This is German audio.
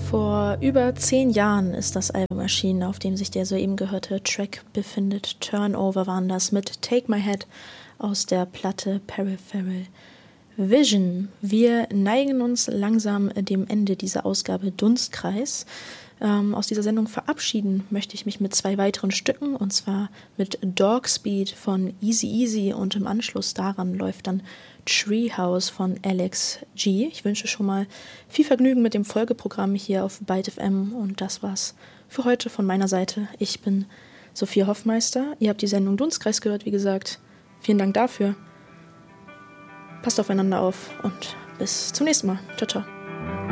Vor über 10 Jahren ist das Album erschienen, auf dem sich der soeben gehörte Track befindet. Turnover waren das mit Take My Head aus der Platte Peripheral Vision. Wir neigen uns langsam dem Ende dieser Ausgabe Dunstkreis. Aus dieser Sendung verabschieden möchte ich mich mit 2 weiteren Stücken, und zwar mit Dog Speed von Easy Easy und im Anschluss daran läuft dann Treehouse von Alex G. Ich wünsche schon mal viel Vergnügen mit dem Folgeprogramm hier auf Byte FM und das war's für heute von meiner Seite. Ich bin Sophia Hoffmeister. Ihr habt die Sendung Dunstkreis gehört, wie gesagt. Vielen Dank dafür. Passt aufeinander auf und bis zum nächsten Mal. Ciao, ciao.